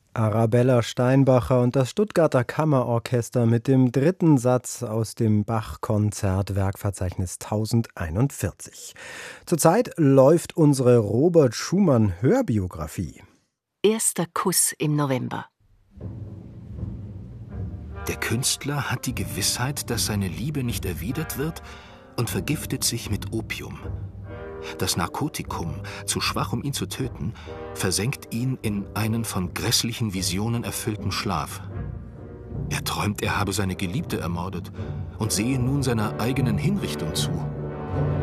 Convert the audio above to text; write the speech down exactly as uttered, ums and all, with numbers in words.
Arabella Steinbacher und das Stuttgarter Kammerorchester mit dem dritten Satz aus dem Bach-Konzert-Werkverzeichnis tausendeinundvierzig. Zurzeit läuft unsere Robert Schumann-Hörbiografie. Erster Kuss im November. Der Künstler hat die Gewissheit, dass seine Liebe nicht erwidert wird und vergiftet sich mit Opium. Das Narkotikum, zu schwach, um ihn zu töten, versenkt ihn in einen von grässlichen Visionen erfüllten Schlaf. Er träumt, er habe seine Geliebte ermordet und sehe nun seiner eigenen Hinrichtung zu.